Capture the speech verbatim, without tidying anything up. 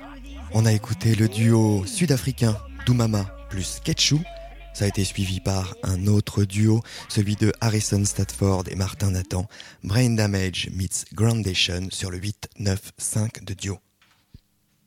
On a écouté le duo sud-africain Doumama plus Ketchou. Ça a été suivi par un autre duo, celui de Harrison Stafford et Martin Nathan, Brain Damage meets Groundation sur le huit neuf cinq de Dio.